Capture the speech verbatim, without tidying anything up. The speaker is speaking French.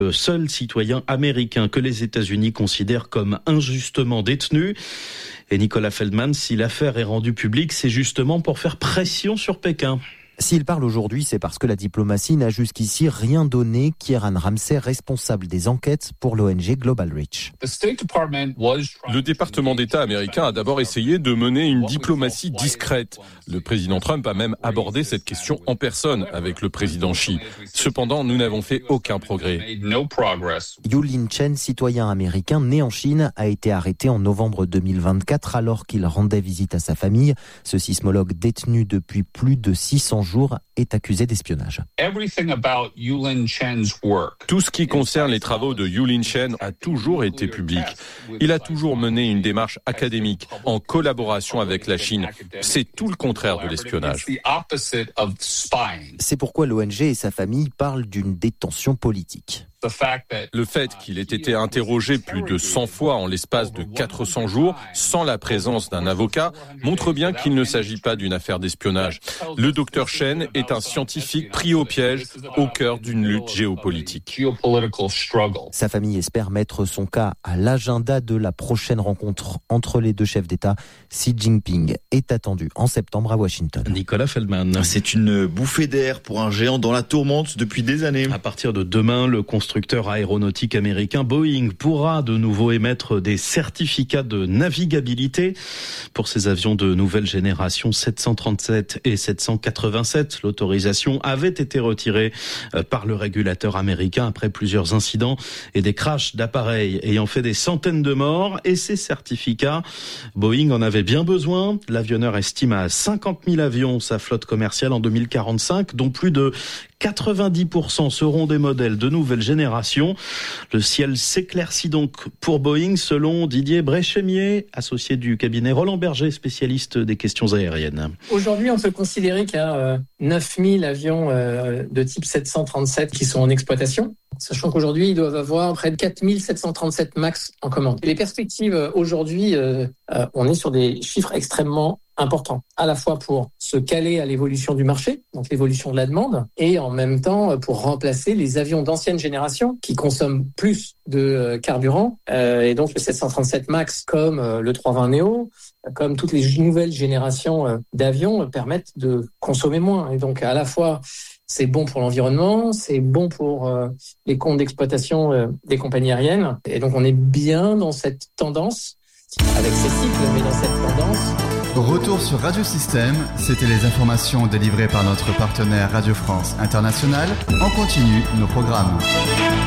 Le seul citoyen américain que les États-Unis considèrent comme injustement détenu. Et Nicolas Feldman, si l'affaire est rendue publique, c'est justement pour faire pression sur Pékin. S'il parle aujourd'hui, c'est parce que la diplomatie n'a jusqu'ici rien donné. Kieran Ramsey, responsable des enquêtes pour l'O N G Global Reach. Le département d'État américain a d'abord essayé de mener une diplomatie discrète. Le président Trump a même abordé cette question en personne avec le président Xi. Cependant, nous n'avons fait aucun progrès. Yulin Chen, citoyen américain né en Chine, a été arrêté en novembre deux mille vingt-quatre alors qu'il rendait visite à sa famille. Ce sismologue détenu depuis plus de six cents jours est accusé d'espionnage. Tout ce qui concerne les travaux de Yulin Chen a toujours été public. Il a toujours mené une démarche académique en collaboration avec la Chine. C'est tout le contraire de l'espionnage. C'est pourquoi l'O N G et sa famille parlent d'une détention politique. Le fait qu'il ait été interrogé plus de cent fois en l'espace de quatre cents jours, sans la présence d'un avocat, montre bien qu'il ne s'agit pas d'une affaire d'espionnage. Le docteur Chen est un scientifique pris au piège, au cœur d'une lutte géopolitique. Sa famille espère mettre son cas à l'agenda de la prochaine rencontre entre les deux chefs d'État. Xi Jinping est attendu en septembre à Washington. Nicolas Feldman. C'est une bouffée d'air pour un géant dans la tourmente depuis des années. À partir de demain, le constructeur aéronautique américain Boeing pourra de nouveau émettre des certificats de navigabilité pour ses avions de nouvelle génération sept cent trente-sept et sept cent quatre-vingt-sept. L'autorisation avait été retirée par le régulateur américain après plusieurs incidents et des crashs d'appareils ayant fait des centaines de morts. Et ces certificats, Boeing en avait bien besoin. L'avionneur estime à cinquante mille avions sa flotte commerciale en deux mille quarante-cinq, dont plus de quatre-vingt-dix pour cent seront des modèles de nouvelle génération. Le ciel s'éclaircit donc pour Boeing, selon Didier Bréchemier, associé du cabinet Roland Berger, spécialiste des questions aériennes. Aujourd'hui, on peut considérer qu'il y a euh, neuf mille avions euh, de type sept cent trente-sept qui sont en exploitation, sachant qu'aujourd'hui, ils doivent avoir près de quatre mille sept cent trente-sept MAX en commande. Les perspectives, euh, aujourd'hui, euh, euh, on est sur des chiffres extrêmement important, à la fois pour se caler à l'évolution du marché, donc l'évolution de la demande, et en même temps pour remplacer les avions d'ancienne génération qui consomment plus de carburant. Euh, et donc le sept cent trente-sept MAX, comme euh, le trois cent vingt Neo, comme toutes les nouvelles générations euh, d'avions, euh, permettent de consommer moins. Et donc à la fois, c'est bon pour l'environnement, c'est bon pour euh, les comptes d'exploitation euh, des compagnies aériennes. Et donc on est bien dans cette tendance, avec ces cycles, mais dans cette tendance. Retour sur Radio Système, c'était les informations délivrées par notre partenaire Radio France Internationale. On continue nos programmes.